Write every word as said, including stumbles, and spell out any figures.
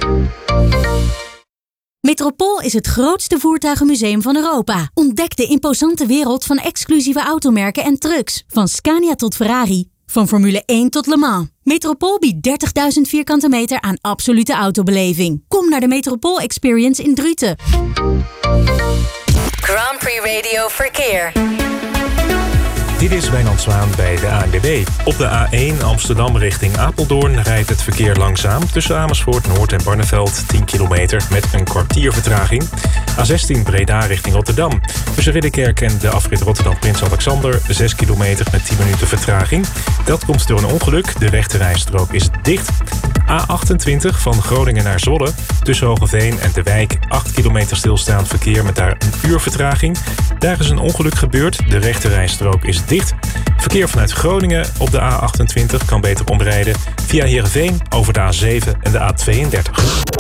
Metropool is het grootste voertuigenmuseum van Europa. Ontdek de imposante wereld van exclusieve automerken en trucks. Van Scania tot Ferrari. Van Formule één tot Le Mans. Metropool biedt dertigduizend vierkante meter aan absolute autobeleving. Kom naar de Metropool Experience in Druten. Grand Prix Radio Verkeer. Dit is Wijnand Zwaan bij de A N W B. Op de A één Amsterdam richting Apeldoorn rijdt het verkeer langzaam. Tussen Amersfoort, Noord en Barneveld tien kilometer met een kwartier vertraging. A zestien Breda richting Rotterdam. Tussen Ridderkerk en de afrit Rotterdam Prins Alexander zes kilometer met tien minuten vertraging. Dat komt door een ongeluk. De rechterrijstrook is dicht. A achtentwintig van Groningen naar Zwolle. Tussen Hogeveen en De Wijk acht kilometer stilstaand verkeer met daar een uur vertraging. Daar is een ongeluk gebeurd. De rechterrijstrook is dicht. Verkeer vanuit Groningen op de A achtentwintig kan beter omrijden via Heerenveen over de A zeven en de A tweeëndertig.